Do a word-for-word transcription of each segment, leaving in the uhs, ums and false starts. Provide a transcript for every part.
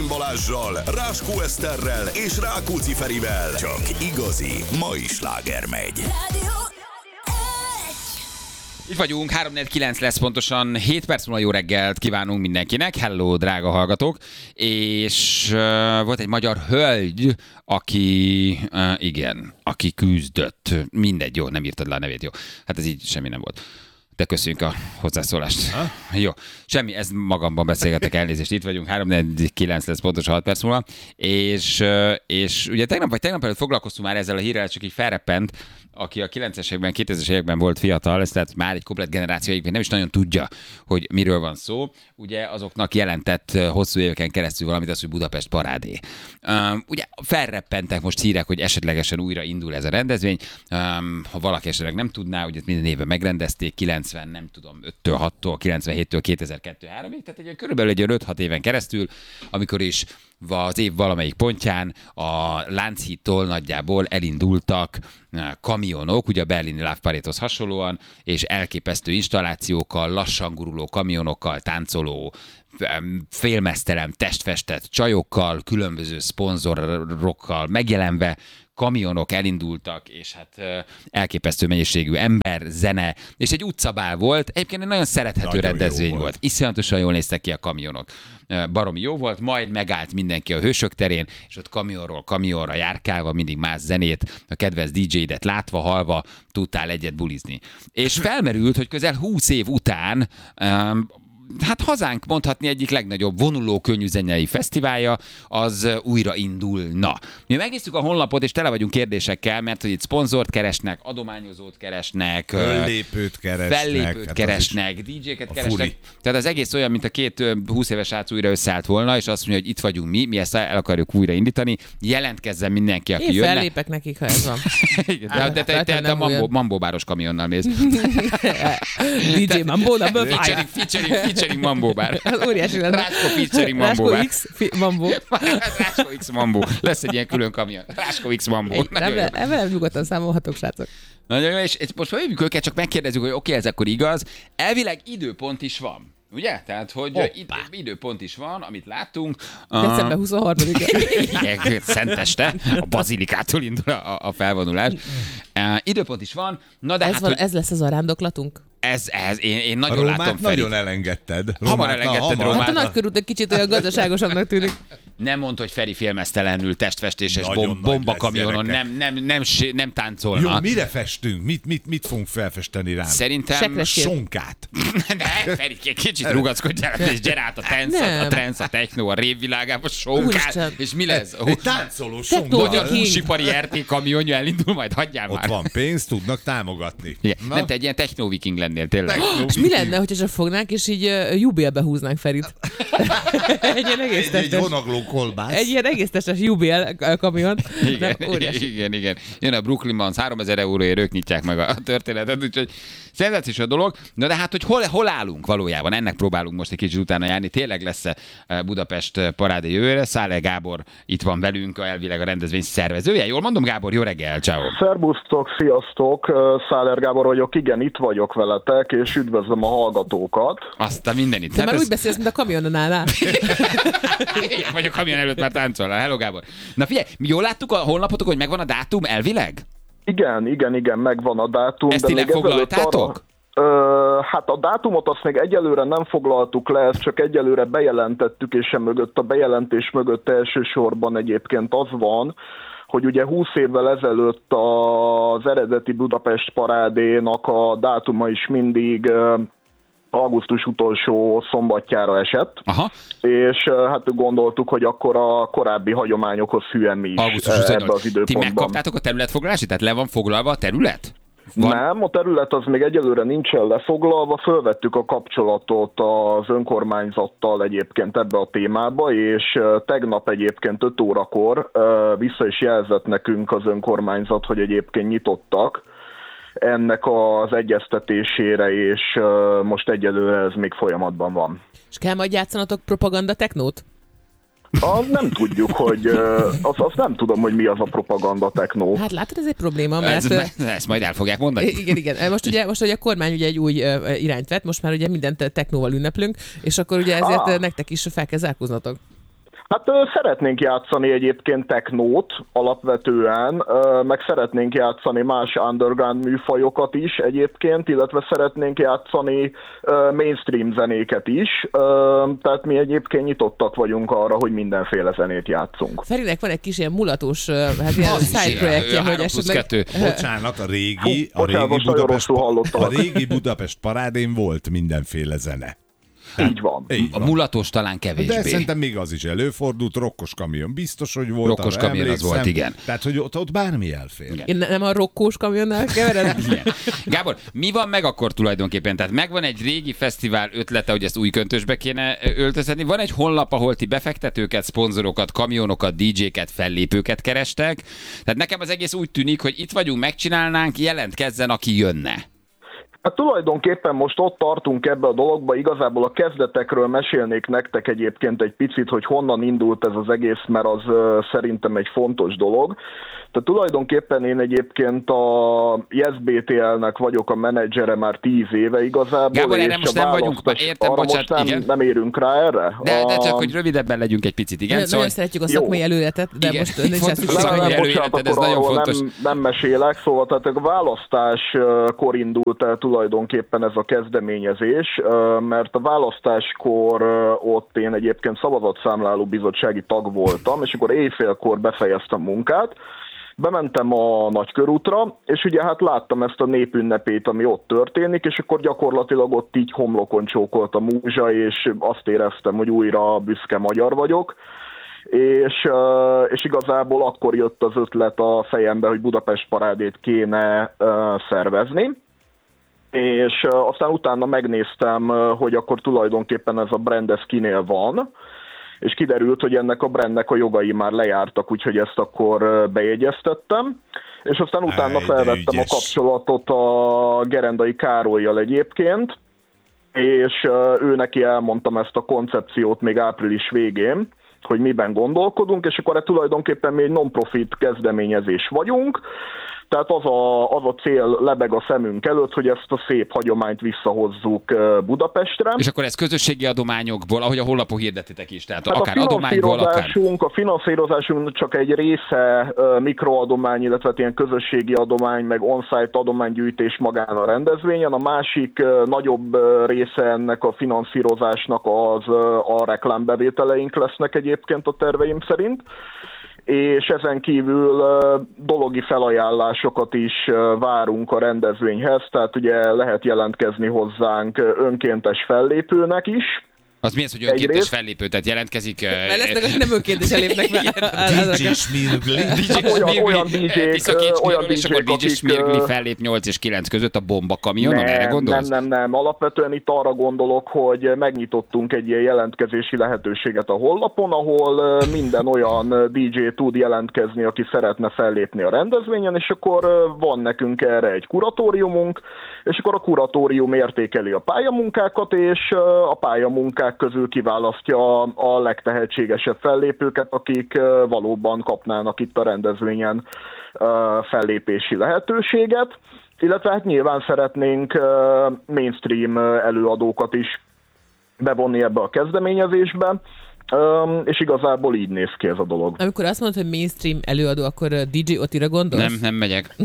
Puzsérszín Balázssal, Ráskó Eszterrel és Rákóczi Ferivel. Csak igazi mai sláger megy. Itt vagyunk, három negyvenkilenc lesz pontosan, hét perc múlva jó reggelt kívánunk mindenkinek. Hello, drága hallgatók. És uh, volt egy magyar hölgy, aki, uh, igen, aki küzdött. Mindegy, jó, nem írtad le a nevét, jó. Hát ez így semmi nem volt. De köszönjük a hozzászólást. Ha? Jó, semmi, ez magamban beszélgetek, elnézést. Itt vagyunk, három negyvenkilenc lesz pontosan hat perc múlva. És, és ugye tegnap vagy tegnap előtt foglalkoztunk már ezzel a hírrel, csak így felreppent, aki a kilencvenes években, kétezres években volt fiatal, ez tehát már egy komplet generáció, nem is nagyon tudja, hogy miről van szó. Ugye azoknak jelentett hosszú éveken keresztül valamit az, hogy Budapest parádé. Um, ugye felreppentek most hírek, hogy esetlegesen újra indul ez a rendezvény. Um, ha valaki esetleg nem tudná, ugye minden évben megrendezték, kilencven, nem tudom, öttől, hattól, kilencvenhéttől, kétezer-kettő háromig, tehát egy, körülbelül egy öt-hat éven keresztül, amikor is az év valamelyik pontján a Lánchídtól nagyjából elindultak kamionok, ugye a berlini Love Parade-hoz hasonlóan, és elképesztő installációkkal, lassan guruló kamionokkal, táncoló, félmeztelen, testfestett csajokkal, különböző szponzorokkal megjelenve, kamionok elindultak, és hát elképesztő mennyiségű ember, zene, és egy utcabál volt. Egyébként egy nagyon szerethető nagyon rendezvény volt. volt. Iszonyatosan jól néztek ki a kamionok. Baromi jó volt, majd megállt mindenki a Hősök terén, és ott kamionról kamionra járkálva, mindig más zenét, a kedvenc dé dzséidet látva, halva, tudtál egyet bulizni. És felmerült, hogy közel húsz év után um, hát hazánk mondhatni egyik legnagyobb vonuló könnyű zenei fesztiválja, az újra indulna. Mi megnéztük a honlapot, és tele vagyunk kérdésekkel, mert hogy itt szponzort keresnek, adományozót keresnek, fellépőt keresnek, fellépőt hát keresnek, dé dzséket keresnek. Furi. Tehát az egész olyan, mint a két húsz éves srác újra összeállt volna, és azt mondja, hogy itt vagyunk mi, mi ezt el akarjuk újra indítani, jelentkezzen mindenki, aki Én jönne. Én fellépek nekik, ha ez van. de, de te, te, te a Mambo, Mambo báros kamionnal mész. dé dzsé Mambo, na bőven. Featuring, featuring, featuring Mambo bár. Az óriási lenne. Ráskó featuring Mambo bár. Ráskó X fi- Mambo. Ráskó X Mambo. Lesz egy ilyen külön kamion. Ráskó X Mambo. Ebben nyugodtan számolhatok, srácok. Nagyon jó, és most hívjuk őket, csak megkérdezzük, hogy oké, okay, ez akkor igaz. Elvileg időpont is van. Ugye? Tehát, hogy id- időpont is van, amit láttunk. december huszonharmadika. Szenteste, a bazilikától indul a, a felvonulás. Uh, időpont is van. Na de ez, hát, van, hogy... ez lesz az arandoklatunk? Ez, ez, én, én nagyon a Rómát látom Ferit. nagyon elengedted. Hamar elengedted Rómát. Hát a nagykörút egy kicsit olyan gazdaságosabbnak tűnik. Nem mondd, hogy Feri félmeztelenül testfestéses Nagyon bom- bombakamionon nem, nem, nem, nem táncolna. Jó, mire festünk? Mit, mit, mit fogunk felfesteni rám? Szerintem... Sonkát. Ne, Feri, kicsit rugaszkodjál, és gyere át a tensz, a trance, a techno, a rave világába, sonkát, és mi lesz? Egy táncoló Hogy a sonka. húsipari er té kamionja elindul, majd hagyjál Ott már. van pénz, tudnak támogatni. Igen. Nem, te egy ilyen techno-viking lennél, tényleg. És mi lenne, hogyha csak fognánk, és így uh, jubélbe húznánk Ferit? egy ilyen egész Egy, egy vonagló kolbász. Egy ilyen egész testes jubél kamion. Igen, igen, igen. Jön a Brooklynban, háromezer euróért ők nyitják meg a történetet, úgyhogy szenzációs a dolog. Na de hát, hogy hol, hol állunk valójában? Ennek próbálunk most egy kicsit utána járni. Tényleg lesz Budapest parádé jövőre. Száller Gábor itt van velünk, elvileg a rendezvény szervezője. Jól mondom, Gábor, jó reggel, ciao. Szerbusztok, sziasztok, Száller Gábor vagyok, igen, itt vagyok veletek, és üdvözlöm a hallgatókat. Azt a mindenit. Te hát már ez... úgy beszélsz, mint a kamionon állál. Igen, vagy a kamion előtt már táncolnál. Hello, Gábor. Na figyelj, mi jól láttuk a honlapotok, hogy megvan a dátum elvileg? Igen, igen, igen, megvan a dátum. Ezt ti lefoglaltátok? Arra... Ö, hát a dátumot azt még egyelőre nem foglaltuk le, ezt csak egyelőre bejelentettük, és mögött a bejelentés mögött elsősorban egyébként az van, hogy ugye húsz évvel ezelőtt az eredeti Budapest parádénak a dátuma is mindig augusztus utolsó szombatjára esett. Aha. És hát gondoltuk, hogy akkor a korábbi hagyományokhoz hűen mi is ebbe az időpontban. Ti megkaptátok a területfoglalást? Tehát le van foglalva a terület? Van? Nem, a terület az még egyelőre nincsen lefoglalva, fölvettük a kapcsolatot az önkormányzattal egyébként ebbe a témába, és tegnap egyébként öt órakor vissza is jelzett nekünk az önkormányzat, hogy egyébként nyitottak ennek az egyeztetésére, és most egyelőre ez még folyamatban van. És kell majd játszanatok propaganda technót? Az nem tudjuk, hogy azt az nem tudom, hogy mi az a propaganda technó. Hát látod, ez egy probléma, mert... Ez, ezt majd el fogják mondani. Igen, igen. Most ugye, most ugye a kormány ugye egy új irányt vett, most már ugye mindent technóval ünneplünk, és akkor ugye ezért ah. nektek is fel kell zárkóznatok. Hát szeretnénk játszani egyébként technót alapvetően, meg szeretnénk játszani más underground műfajokat is egyébként, illetve szeretnénk játszani mainstream zenéket is, tehát mi egyébként nyitottak vagyunk arra, hogy mindenféle zenét játszunk. Ferinek van egy kis ilyen mulatos, hát ilyen side projektje, hogy esetleg... Bocsánat, a régi, a Bocsánat, régi, Budapest, hallottam. a régi Budapest parádén volt mindenféle zene. Így van. Így A van. mulatos talán kevésbé. De szerintem még az is előfordult, rokkos kamion biztos, hogy volt. Rokkos kamion az emlékszem. volt, igen. Tehát, hogy ott, ott bármi elfér. Én nem a rokkós kamionnál kevered? Gábor, mi van meg akkor tulajdonképpen? Tehát megvan egy régi fesztivál ötlete, hogy ezt új köntösbe kéne öltöztetni. Van egy honlap, ahol ti befektetőket, szponzorokat, kamionokat, dé dzséket, fellépőket kerestek. Tehát nekem az egész úgy tűnik, hogy itt vagyunk, megcsinálnánk, jelentkezzen, aki jönne. Hát tulajdonképpen most ott tartunk ebbe a dologba, igazából a kezdetekről mesélnék nektek egyébként egy picit, hogy honnan indult ez az egész, mert az uh, szerintem egy fontos dolog. Tehát tulajdonképpen én egyébként a Yes bé té el-nek vagyok a menedzsere már tíz éve igazából. Gábor, erre és most a nem vagyunk, választás- értem, arra bocsánat, most nem, igen. nem érünk rá erre. De, de A- csak, hogy rövidebben legyünk egy picit, igen? Nagyon, Szóval, nagyon szeretjük a Jó. szakmai előletet, de Igen. most nincs Fontos szükség, a Nem, szakmai nem, hogy... előéleted, bocsánat, ez akkor nagyon arról fontos. Nem, nem mesélek, szóval tehát a választáskor indult el tulajdonképpen ez a kezdeményezés, mert a választáskor ott én egyébként szavazatszámláló bizottsági tag voltam, és akkor éjfélkor befejeztem munkát, bementem a Nagykörútra, és ugye hát láttam ezt a népünnepét, ami ott történik, és akkor gyakorlatilag ott így homlokon csókolt a múzsa, és azt éreztem, hogy újra büszke magyar vagyok. És, és igazából akkor jött az ötlet a fejembe, hogy Budapest parádét kéne szervezni. És aztán utána megnéztem, hogy akkor tulajdonképpen ez a brand ez kinél van, és kiderült, hogy ennek a brandnek a jogai már lejártak, úgyhogy ezt akkor bejegyeztettem. És aztán utána Áj, de felvettem a ügyes. kapcsolatot a Gerendai Károllyal egyébként, és ő neki elmondtam ezt a koncepciót még április végén, hogy miben gondolkodunk, és akkor tulajdonképpen mi egy non-profit kezdeményezés vagyunk, tehát az a, az a cél lebeg a szemünk előtt, hogy ezt a szép hagyományt visszahozzuk Budapestre. És akkor ez közösségi adományokból, ahogy a honlapon hirdetitek is, tehát Hát akár a adományból, akár... finanszírozásunk, a finanszírozásunk csak egy része uh, mikroadomány, illetve ilyen közösségi adomány, meg on-site adománygyűjtés magán a rendezvényen. A másik uh, nagyobb uh, része ennek a finanszírozásnak az uh, a reklámbevételeink lesznek egyébként a terveim szerint. És ezen kívül uh, dologi felajánlásokat is uh, várunk a rendezvényhez, tehát ugye lehet jelentkezni hozzánk uh, önkéntes fellépőnek is. Az mi az, hogy önkéntes Egyrészt- fellépő, tehát jelentkezik... Mert lesznek, akik nem önkéntesen lépnek be. dé dzsé Smirgli. dé dzsé Olyan- Smirgli, olyan dé dzsék, Tiszakécs olyan Mirgli, és akkor dé dzsék, dé dzsé akik, Smirgli ö, fellép nyolc és kilenc között a bomba kamionon, erre Nem, gondolsz? nem, nem, nem. Alapvetően itt arra gondolok, hogy megnyitottunk egy ilyen jelentkezési lehetőséget a honlapon, ahol ö, minden olyan dé dzsé tud jelentkezni, aki szeretne fellépni a rendezvényen, és akkor ö, van nekünk erre egy kuratóriumunk, és akkor a kuratórium értékeli a pályamunkákat, és ö, a pályamunkák közül kiválasztja a legtehetségesebb fellépőket, akik ö, valóban kapnának itt a rendezvényen ö, fellépési lehetőséget. Illetve hát nyilván szeretnénk uh, mainstream uh, előadókat is bevonni ebbe a kezdeményezésbe, um, és igazából így néz ki ez a dolog. Amikor azt mondod, hogy mainstream előadó, akkor uh, dé dzsé Otira gondolsz? Nem, nem megyek.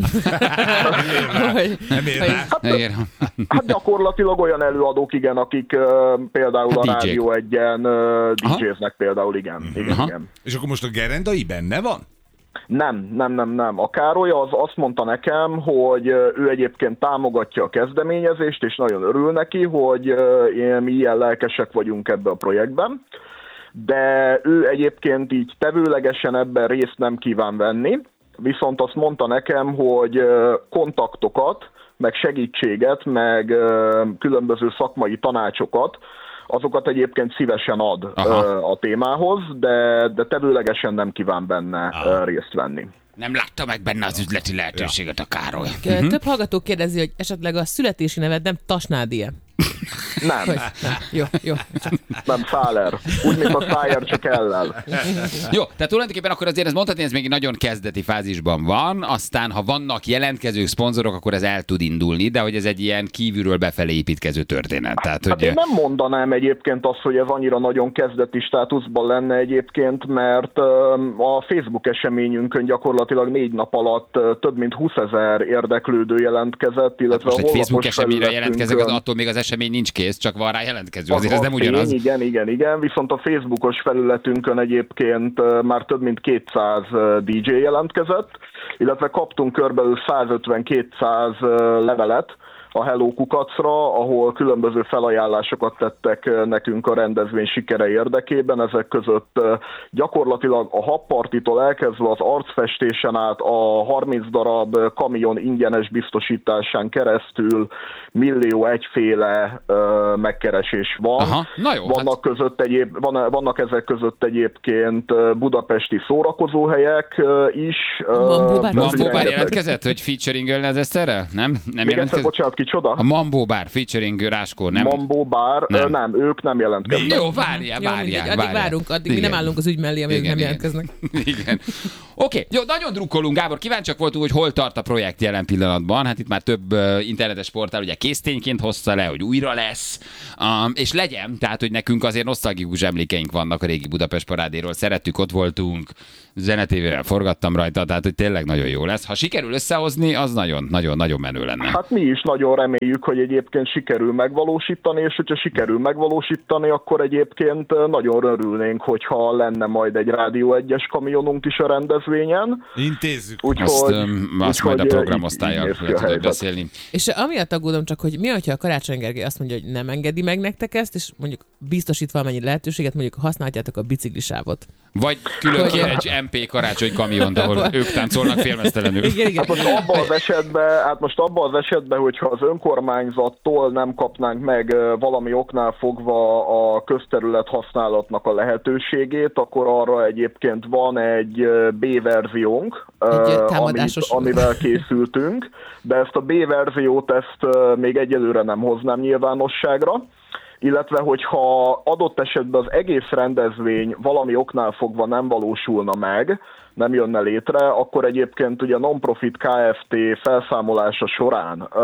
Hogy- Nem ér hogy- rá. Nem ér. Hát gyakorlatilag olyan előadók, igen, akik uh, például Hát a dé dzsék. Rádió egyen uh, Aha. dé dzséznek például, igen. igen, Aha. igen. És akkor most a Gerendai benne van? Nem, nem, nem, nem. A Károly az azt mondta nekem, hogy ö, ő egyébként támogatja a kezdeményezést, és nagyon örül neki, hogy ö, én- mi ilyen lelkesek vagyunk ebbe a projektben, de ő egyébként így tevőlegesen ebben részt nem kíván venni, viszont azt mondta nekem, hogy ö, kontaktokat, meg segítséget, meg ö, különböző szakmai tanácsokat, azokat egyébként szívesen ad Aha. ö, a témához, de, de tevőlegesen nem kíván benne Aha. ö, részt venni. Nem látta meg benne az üzleti lehetőséget a Károly. Több hallgató kérdezi, hogy esetleg a születési neved nem Tasnádi-e? Nem. Hogy? Nem. Jó, jó. Nem, Száler. Úgy, mint a Szájer, csak ellel. Jó, tehát tulajdonképpen akkor azért ezt mondhatni, ez még nagyon kezdeti fázisban van, aztán ha vannak jelentkezők, szponzorok, akkor ez el tud indulni, de hogy ez egy ilyen kívülről befelé építkező történet. Tehát, Hát hogy... én nem mondanám egyébként azt, hogy ez annyira nagyon kezdeti státuszban lenne egyébként, mert a Facebook eseményünkön gyakorlatilag négy nap alatt több mint húszezer érdeklődő jelentkezett, illetve Most a egy Facebook honlapos eseményre jelentkezek, az felületünkön- attól még az esemény nincs kész, csak van rá jelentkező, Az azért ez a nem tény, ugyanaz. Igen, igen, igen. Viszont a Facebookos felületünkön egyébként ö, már több mint kétszáz dé dzsé jelentkezett, illetve kaptunk körülbelül százötven-kétszáz ö, levelet a Hello Kukacra, ahol különböző felajánlásokat tettek ö, nekünk a rendezvény sikere érdekében. Ezek között ö, gyakorlatilag a habpartitól elkezdve az arcfestésen át a harminc darab ö, kamion ingyenes biztosításán keresztül millió egyféle ö, megkeresés van. Aha, na jó, Vannak, hát... között egyéb, van, vannak ezek között egyébként ö, budapesti szórakozóhelyek ö, is. ö, Mambó bár- tehát Mambó bár rengeteg- jelentkezett, hogy featuring-ölne az Eszterrel? Nem? Nem Még egyszer, jelentkezett? bocsánat, kicsoda? A Mambó bár featuring Ráskó, nem? Mambó bár, Nem. nem. nem, ők nem jelentkeztek. Jó, várjál, Jó, várjál, mindegy, addig várjál. várunk, addig mi Igen. nem állunk az ügy mellé, amíg Igen, nem igen. jelentkeznek. Igen. Oké, jó, nagyon drukkolunk, Gábor. Kíváncsiak voltunk, hogy hol tart a projekt jelen pillanatban. Hát itt már több uh, internetes portál ugye késztényként hozta le, hogy újra lesz. Um, és legyen, tehát, hogy nekünk azért nosztalgikus emlékeink vannak a régi Budapest parádéról. Szerettük, ott voltunk, zenetévével forgattam rajta, tehát, hogy tényleg nagyon jó lesz. Ha sikerül összehozni, az nagyon, nagyon, nagyon menő lenne. Hát mi is nagyon reméljük, hogy egyébként sikerül megvalósítani, és hogyha sikerül megvalósítani, akkor egyébként nagyon örülnénk, hogyha lenne majd egy Rádió egyes kamionunk is a rendezvényen. Intézzük. Úgyhogy, Azt, um, azt majd a úgyhogy, programosztállyal így- így néz ki le a tudod helyzet. beszélni. És amiatt aggódom csak, hogy mi, hogyha a Karácsony Gergely azt mondja, hogy nem engedi meg nektek ezt, és mondjuk biztosít valamennyi lehetőséget, mondjuk használjátok a biciklisávot. Vagy külön Hogy- kér egy em pé karácsony kamiont, ahol ők táncolnak félmeztelenül. Igen, igen. Hát most abban az esetben, hát most abban az esetben, hogyha az önkormányzattól nem kapnánk meg ö, valami oknál fogva a közterület használatnak a lehetőségét, akkor arra egyébként van egy ö, B-verziónk, ö, Egy, ö, amit, támadásos. amivel készültünk, de ezt a B-verziót ezt ö, még egyelőre nem hoznám nyilvánosságra. Illetve, hogyha adott esetben az egész rendezvény valami oknál fogva nem valósulna meg, nem jönne létre, akkor egyébként ugye a Non-Profit Kft. Felszámolása során ö,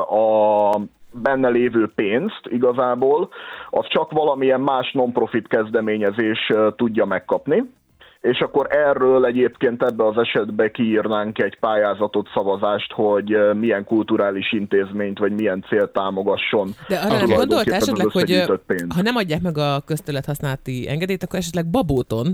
a benne lévő pénzt igazából, az csak valamilyen más non-profit kezdeményezés ö, tudja megkapni. És akkor erről egyébként ebbe az esetben kiírnánk egy pályázatot, szavazást, hogy ö, milyen kulturális intézményt, vagy milyen célt támogasson. De arra a nem gondolt tulajdonképpen esetleg, az hogy összegyűjtött pénzt. ha nem adják meg a közterület használati engedélyt, akkor esetleg Babóton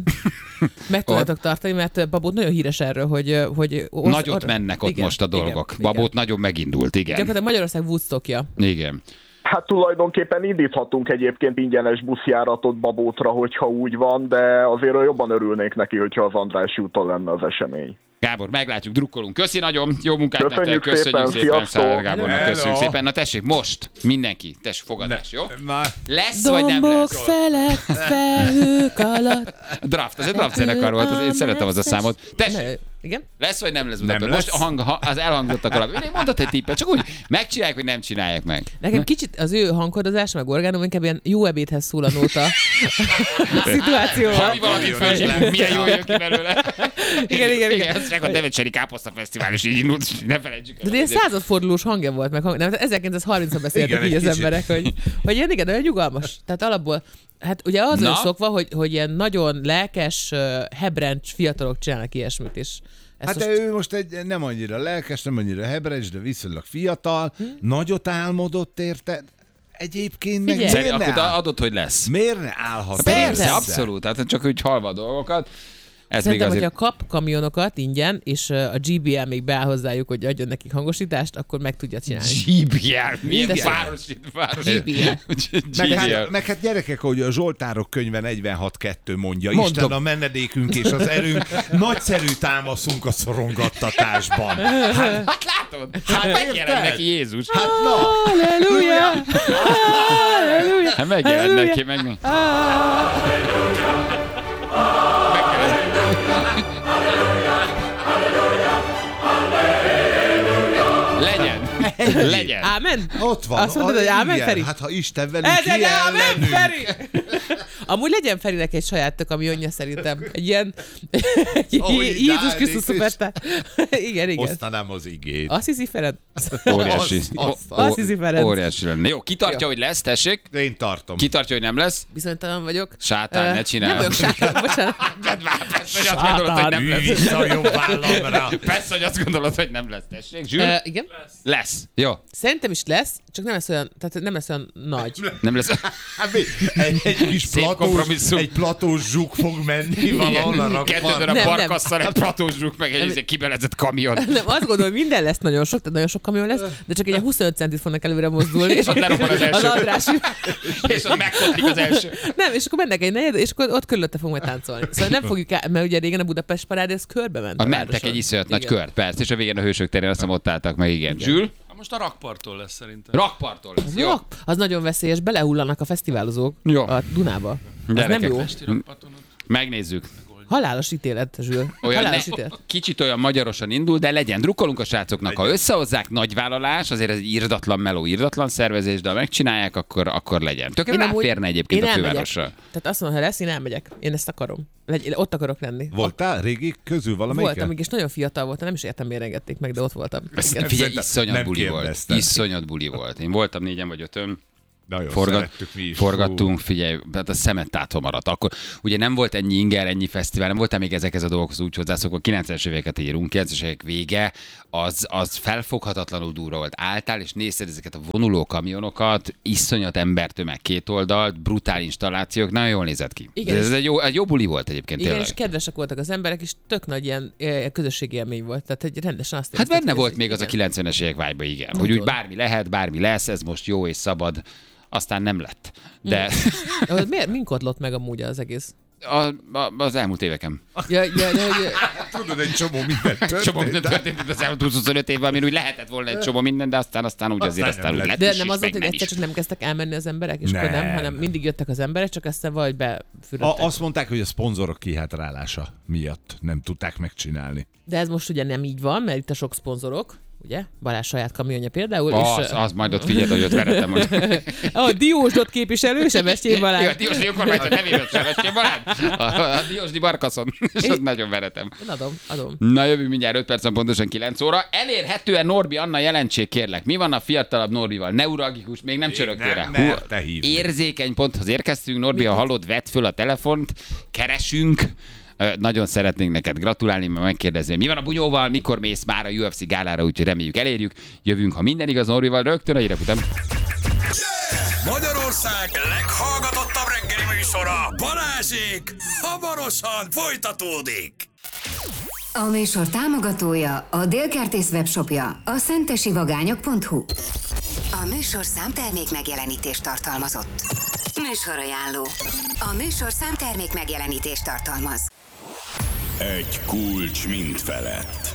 meg tudjátok tartani, mert Babót nagyon híres erről, hogy... hogy osz, Nagyot arra- mennek ott igen, most a dolgok. igen, Babót igen. nagyon megindult, igen. Gyakorlatilag Magyarország Woodstockja. Igen. Hát tulajdonképpen indíthatunk egyébként ingyenes buszjáratot Babótra, hogyha úgy van, de azért jobban örülnék neki, hogyha az Andrássy úton lenne az esemény. Gábor, meglátjuk, drukkolunk. Köszi nagyon, jó munkát Köszönjük nektek, köszönjük szépen, szépen, sziasztok! Száller Gábornak, Hello! köszönjük szépen. Na tessék, most mindenki, tessék, fogadás, jó? Már Lesz vagy nem Dombok lesz? felett, felhők alatt. Draft, ez egy draft zenekar volt, az- én szeretem az a számot. Tessék, Ne, igen? lesz vagy nem lesz Nem Budapest? Most lesz. a hang, ha, az elhangzottak alapján. Én mondott egy tippet, csak úgy megcsinálják, hogy nem csinálják meg. Nekem kicsit az ő hangkodozás, meg orgánum inkább ilyen jó ebédhez szól a nóta szituációval. Ha mi valaki fölség, milyen jó jön ki belőle. Igen, igen, igen. Igen, ez csak a Devecseri Káposzta Fesztivál is így indult, ne felejtsük el. De ilyen századfordulós hangja volt, meg hang, nem, ezerkilencszázharmincban beszéltek Igen, így egy az kicsit. emberek, hogy, hogy ilyen, igen, olyan nyugalmas. Tehát alapból, hát ugye az Na? ő szokva, hogy, hogy ilyen nagyon lelkes, uh, hebrencs fiatalok csinálnak ilyesmit is. Ezt Hát most, de ő most egy nem annyira lelkes, nem annyira hebrecs, de viszonylag fiatal, Hm? nagyot álmodott, érted? Egyébként meg Figyelj. miért Szerint, ne, akkor áll, adott, hogy lesz. miért ne állhat Persze, Persze, össze? abszolút. Tehát csak úgy halva a dolgokat. Ez Szerintem, még hogyha azért... kap kamionokat ingyen, és uh, a gé bé el még beáll hozzájuk, hogy adjon nekik hangosítást, akkor meg tudja csinálni. gé bé el, milyen Mindez- városi, városi. gé bé el. Meg gé bé hát, el. meg hát gyerekek, ahogy a Zsoltárok könyve negyvenhat kettő mondja, Mondom. Isten a menedékünk és az erőnk, nagyszerű támaszunk a szorongattatásban. Hát, Hát látod, hát megjelent érted? neki Jézus. hát na, Halleluja! Halleluja! Hát megjelent neki, meg... Legyen. Legyen. Ámen? Ott van. Azt mondod, hogy ámen, igen. Feri? Hát ha Isten velünk, Ez egy ki ámen, ellenünk. Feri! Amúgy legyen Ferinek egy saját tök, ami önje szerintem. Egy ilyen egy Ahogy Jézus Dávid Krisztus is. szupertár. Igen, igen. Osztanám az igét. Azt hiszi Ferenc? Óriási. Azt- azt- Ó- azt hiszi Ferenc. Óriási lenne. Jó, kitartja, Jó. hogy lesz, tessék. Én tartom. Kitartja, hogy nem lesz. Bizonytalan vagyok. Sátán, Ö, ne csinálj. Nem vagyok sátán, bocsánat. Persze, hogy azt gondolod, hogy nem lesz. Vissza a jobb vállamra. Persze, hogy azt gondolod, hogy nem lesz, tessék. Zsül? Ö, igen. Lesz. Jó. Szerintem is lesz, csak nem lesz olyan, tehát nem lesz olyan nagy. Nem lesz. Hát mi? Egy, egy kis Szép platós, kompromisszum. egy platós zsuk fog menni valahol a Kettő rakparton. darab Nem, nem. parkasszal, egy platózsuk, meg egy kibelezett kamion. Nem, azt gondolom, hogy minden lesz nagyon sok, tehát nagyon sok kamion lesz, de csak egy huszonöt centit fognak előre mozdulni, és ott lerobban az első. az András. És ott megkotlik az első. Nem, és akkor mennek egy negyed, és akkor ott körülötte fogunk majd táncolni. Szóval nem fogjuk el, mert ugye régen a Budapest parád, ez körbe ment. A a mentek városon. egy iszonyat nagy Igen. kört, persze, és a végén a Hősök terén azt hiszem ott álltak meg, igen. Zsül? Most a rakparttól lesz szerintem. Rakparttól lesz, jó? Jó, az nagyon veszélyes, belehullanak a fesztiválozók Jó. a Dunába. Ez Gyerekek. nem jó. Esti rakparton ott Megnézzük. Halálos ítélet, Zsül. Olyan Halálos ne, ítélet. kicsit olyan magyarosan indul, de legyen. Drukkolunk a srácoknak. Ha összehozzák, nagy vállalás, azért ez egy irdatlan meló, irdatlan szervezés, de ha megcsinálják, akkor, akkor legyen. Tökéletesen Én amúgy- ráférne egyébként én a elmegyek. fővárosra. Tehát azt mondom, ha lesz, én elmegyek. Én ezt akarom. Legy, ott akarok lenni. Voltál régi közül valamelyiken? Voltam, és nagyon fiatal voltam, nem is értem, miért engedték meg, de ott voltam. Ez, Igen. figyelj, Szerintem iszonyat nem buli volt. kérdezted. Iszonyat buli volt. Én voltam négyen vagy ötön. Nagyon Forgat, szerettük mi is. forgattunk, figyelj, hát a szemet tától maradt. Akkor ugye nem volt ennyi inger, ennyi fesztivál, nem voltam még ezekhez a dolgokhoz úgy hozzászokva, kilencvenes éveket írunk, kilencvenes évek vége, az, az felfoghatatlanul durva volt. Álltál és nézted ezeket a vonuló kamionokat, iszonyat embertömeg két oldalt, brutál installációk, nagyon jól nézett ki. Igen, ez és- egy jó, egy jó buli volt egyébként Igen, tényleg. és kedvesek voltak az emberek, és tök nagy ilyen eh, közösségi élmény volt. Tehát egy rendesen azt Hát érezted, benne hogy volt ez- még az a igen. kilencvenes évek vibe, igen. Hogy Nagyon. úgy bármi lehet, bármi lesz, ez most jó és szabad. Aztán nem lett. De De hogy miért, minkor lott meg amúgy az egész? a, a, az elmúlt éveken. Ja, ja, ja, ja. Tudod, egy csomó mindent történt. Csomó minden történt itt az elmúlt huszonöt évben, amin úgy lehetett volna egy csomó minden, de aztán, aztán úgy azért Aztán aztán nem úgy lett. lett De is, nem és az volt, meg hogy nem egyszer is. csak nem kezdtek elmenni az emberek, és akkor nem, Nem. hanem mindig jöttek az emberek, csak aztán valahogy befürödtek. A, azt mondták, hogy a szponzorok kihátrálása miatt nem tudták megcsinálni. De ez most ugye nem így van, mert itt a sok szponzorok, ugye? Balázs saját kamionja például. Az, és, az majd ott figyeld, hogy ott veretem. Hogy... a Diósdot képviselő, Sebestyén Balázs. Ja, a Diósdi önkormányzat nevében Sebestyén Balázs. A, a Diósdi Barkaszon. És ott nagyon veretem. Én adom, adom. Na jövünk mindjárt öt percen pontosan kilenc óra. Elérhetően Norbi, Anna jelentség kérlek. Mi van a fiatalabb Norbival? Neuralgikus, még nem csörögtél rá. nem merte hívni. Érzékeny ponthoz érkeztünk. Norbi, ha hallod, vedd föl a telefont, keresünk. Ö, Nagyon szeretnénk neked gratulálni, mert megkérdezni, mi van a bunyóval, mikor mész már a U F C gálára, úgyhogy reméljük elérjük. Jövünk, ha minden igaz, Norbival rögtön a hírek után. Magyarország leghallgatottabb reggeli műsora, Balázsék, hamarosan folytatódik. A műsor támogatója a Délkertész webshopja, a szentesivagányok pont hu. A műsor számtermék megjelenítést tartalmazott. Műsorajánló. A műsor számtermék megjelenítést tartalmaz. Egy kulcs mind felett.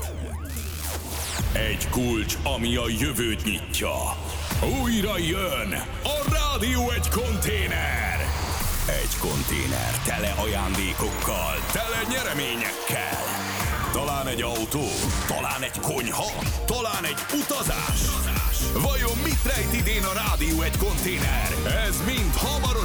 Egy kulcs, ami a jövőt nyitja. Újra jön a Rádió egy konténer. Egy konténer tele ajándékokkal, tele nyereményekkel. Talán egy autó, talán egy konyha, talán egy utazás. Vajon mit rejt idén a Rádió egy konténer? Ez mind hamarosan